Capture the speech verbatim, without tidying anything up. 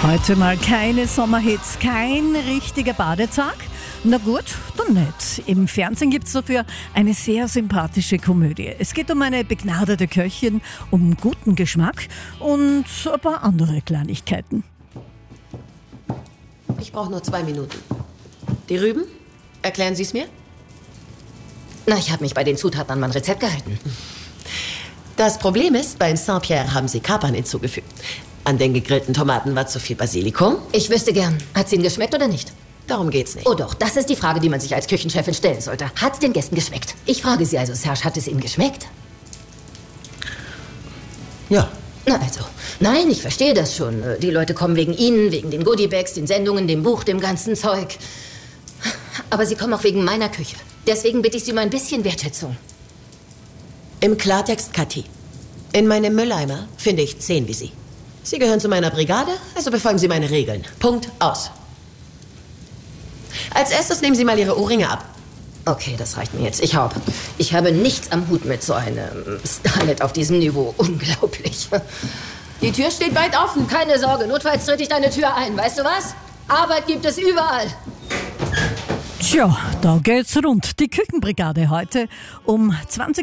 Heute mal keine Sommerhits, kein richtiger Badetag. Na gut, dann nicht. Im Fernsehen gibt es dafür eine sehr sympathische Komödie. Es geht um eine begnadete Köchin, um guten Geschmack und ein paar andere Kleinigkeiten. Ich brauche nur zwei Minuten. Die Rüben? Erklären Sie es mir? Na, ich habe mich bei den Zutaten an mein Rezept gehalten. Das Problem ist, beim Saint-Pierre haben Sie Kapern hinzugefügt. An den gegrillten Tomaten war zu viel Basilikum. Ich wüsste gern, hat's Ihnen geschmeckt oder nicht? Darum geht's nicht. Oh doch, das ist die Frage, die man sich als Küchenchefin stellen sollte. Hat's den Gästen geschmeckt? Ich frage Sie also, Serge, hat es Ihnen geschmeckt? Ja. Na also, nein, ich verstehe das schon. Die Leute kommen wegen Ihnen, wegen den Goodiebags, den Sendungen, dem Buch, dem ganzen Zeug. Aber Sie kommen auch wegen meiner Küche. Deswegen bitte ich Sie um ein bisschen Wertschätzung. Im Klartext, Kathi. In meinem Mülleimer finde ich zehn wie Sie. Sie gehören zu meiner Brigade, also befolgen Sie meine Regeln. Punkt, aus. Als erstes nehmen Sie mal Ihre Ohrringe ab. Okay, das reicht mir jetzt. Ich hab. Ich habe nichts am Hut mit so einem Starlet auf diesem Niveau. Unglaublich. Die Tür steht weit offen. Keine Sorge, notfalls trete ich deine Tür ein. Weißt du was? Arbeit gibt es überall. Tja, da geht's rund. Die Küchenbrigade heute um zwanzig